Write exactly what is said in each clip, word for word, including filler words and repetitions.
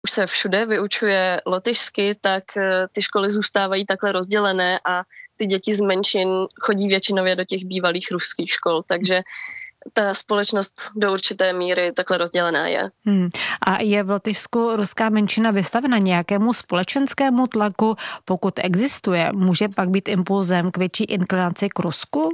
už se všude vyučuje lotyšsky, tak ty školy zůstávají takhle rozdělené a ty děti z menšin chodí většinově do těch bývalých ruských škol, takže ta společnost do určité míry takhle rozdělená je. Hmm. A je v Lotyšsku ruská menšina vystavena nějakému společenskému tlaku? Pokud existuje, může pak být impulzem k větší inklinaci k Rusku?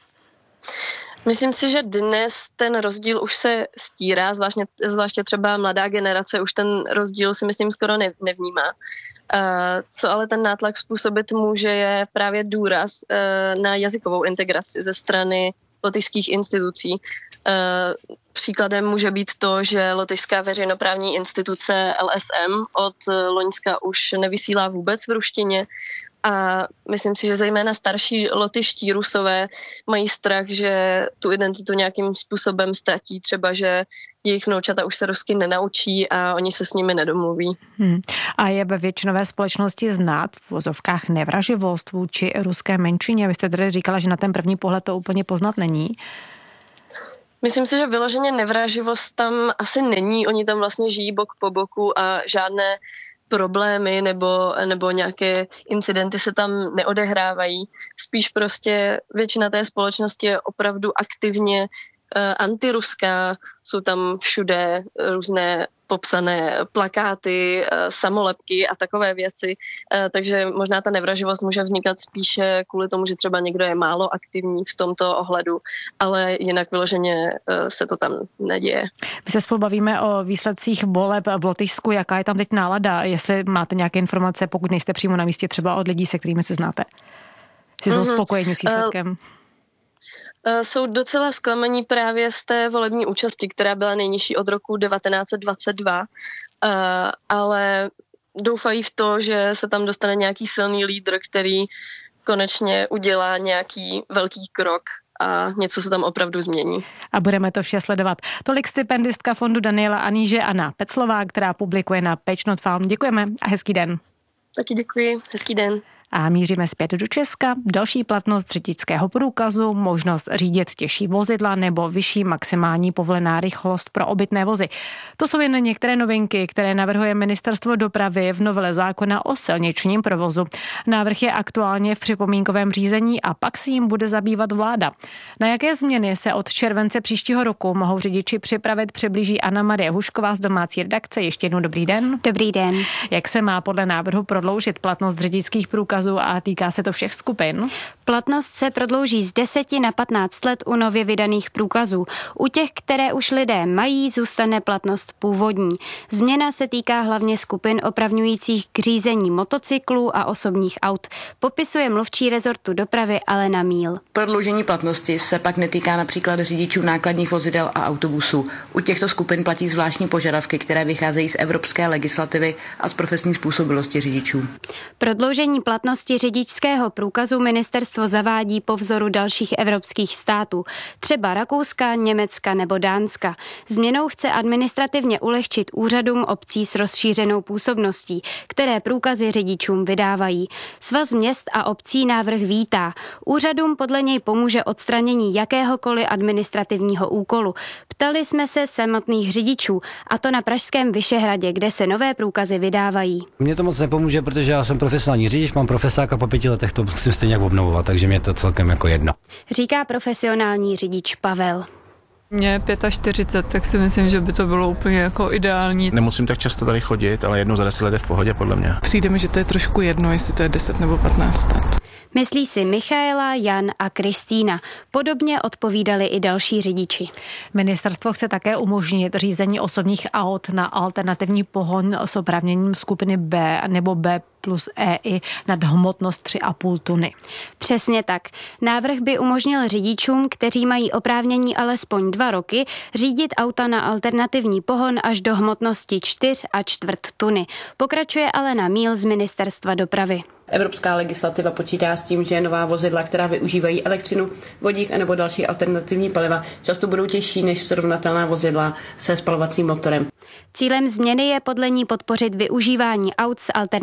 Myslím si, že dnes ten rozdíl už se stírá, zvláště, zvláště třeba mladá generace už ten rozdíl si myslím skoro ne, nevnímá. Uh, co ale ten nátlak způsobit může, je právě důraz uh, na jazykovou integraci ze strany lotyšských institucí. Uh, příkladem může být to, že lotyšská veřejnoprávní instituce L S M od loňska už nevysílá vůbec v ruštině. A myslím si, že zejména starší lotyští Rusové mají strach, že tu identitu nějakým způsobem ztratí, třeba že jejich vnoučata už se rusky nenaučí a oni se s nimi nedomluví. Hmm. A je ve většinové společnosti znát v vozovkách nevraživost vůči ruské menšině? Vy jste tedy říkala, že na ten první pohled to úplně poznat není. Myslím si, že vyloženě nevraživost tam asi není. Oni tam vlastně žijí bok po boku a žádné problémy nebo, nebo nějaké incidenty se tam neodehrávají. Spíš prostě většina té společnosti je opravdu aktivně uh, antiruská. Jsou tam všude různé popsané plakáty, uh, samolepky a takové věci. Uh, takže možná ta nevraživost může vznikat spíše kvůli tomu, že třeba někdo je málo aktivní v tomto ohledu, ale jinak vyloženě uh, se to tam neděje. My se spolu bavíme o výsledcích voleb v Lotyšsku. Jaká je tam teď nálada? Jestli máte nějaké informace, pokud nejste přímo na místě, třeba od lidí, se kterými se znáte? Jsi mm-hmm. jsou spokojení s výsledkem? Uh, Jsou docela zklamaní právě z té volební účasti, která byla nejnižší od roku devatenáct set dvacet dva, ale doufají v to, že se tam dostane nějaký silný lídr, který konečně udělá nějaký velký krok a něco se tam opravdu změní. A budeme to vše sledovat. Tolik stipendistka fondu Daniela Aníže Anna Peclová, která publikuje na Page Not Found. Děkujeme a hezký den. Taky děkuji, hezký den. A míříme zpět do Česka. Další platnost řidičského průkazu, možnost řídit těžší vozidla nebo vyšší maximální povolená rychlost pro obytné vozy. To jsou jen některé novinky, které navrhuje Ministerstvo dopravy v novele zákona o silničním provozu. Návrh je aktuálně v připomínkovém řízení a pak si jim bude zabývat vláda. Na jaké změny se od července příštího roku mohou řidiči připravit, přiblíží Anna Marie Hušková z domácí redakce. Ještě jednou dobrý den. Dobrý den. Jak se má podle návrhu prodloužit platnost řidičských průkazů a týká se to všech skupin? Platnost se prodlouží z deseti na patnáct let u nově vydaných průkazů. U těch, které už lidé mají, zůstane platnost původní. Změna se týká hlavně skupin opravňujících k řízení motocyklů a osobních aut. Popisuje mluvčí rezortu dopravy Alena Míl. Prodloužení platnosti se pak netýká například řidičů nákladních vozidel a autobusů. U těchto skupin platí zvláštní požadavky, které vycházejí z evropské legislativy a z profesní způsobilosti řidičů. Prodloužení platnosti řidičského průkazu ministerstvo zavádí po vzoru dalších evropských států, třeba Rakouska, Německa nebo Dánska. Změnou chce administrativně ulehčit úřadům obcí s rozšířenou působností, které průkazy řidičům vydávají. Svaz měst a obcí návrh vítá. Úřadům podle něj pomůže odstranění jakéhokoliv administrativního úkolu. Ptali jsme se samotných řidičů, a to na pražském Vyšehradě, kde se nové průkazy vydávají. Mně to moc nepomůže, protože já jsem profesionální řidič, mám profesáka, po pěti letech to musím stejně obnovovat, takže mě to celkem jako jedno. Říká profesionální řidič Pavel. Mně je čtyřicet pět, tak si myslím, že by to bylo úplně jako ideální. Nemusím tak často tady chodit, ale jednou za deset let je v pohodě podle mě. Přijde mi, že to je trošku jedno, jestli to je deset nebo patnáct let. Myslí si Michaela, Jan a Kristýna. Podobně odpovídali i další řidiči. Ministerstvo chce také umožnit řízení osobních aut na alternativní pohon s oprávněním skupiny B nebo B plus E i nad hmotnost tři a půl tuny. Přesně tak. Návrh by umožnil řidičům, kteří mají oprávnění alespoň dva roky, řídit auta na alternativní pohon až do hmotnosti čtyři a čtvrt tuny. Pokračuje Alena Míl z Ministerstva dopravy. Evropská legislativa počítá s tím, že nová vozidla, která využívají elektřinu, vodík a nebo další alternativní paliva, často budou těžší než srovnatelná vozidla se spalovacím motorem. Cílem změny je podle ní podpořit využívání aut s alternativním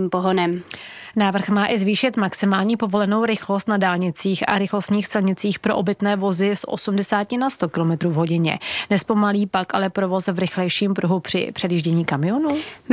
elektrickým pohonem. Návrh má i zvýšit maximální povolenou rychlost na dálnicích a rychlostních silnicích pro obytné vozy z osmdesát na sto kilometrů v hodině. Nespomalí pak ale provoz v rychlejším pruhu při předjíždění kamionů?